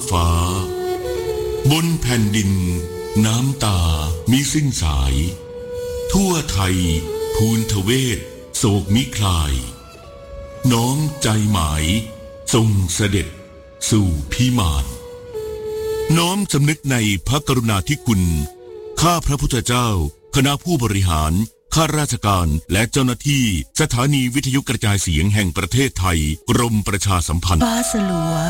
ฟ้าบนแผ่นดินน้ำตามิสิ้นสายทั่วไทยภูนทเวศโศกมิคลายน้อมใจหมายทรงเสด็จสู่พิมานน้อมสำนึกในพระกรุณาธิคุณข้าพระพุทธเจ้าคณะผู้บริหารข้าราชการและเจ้าหน้าที่สถานีวิทยุกระจายเสียงแห่งประเทศไทยกรมประชาสัมพันธ์ฟ้าสลัว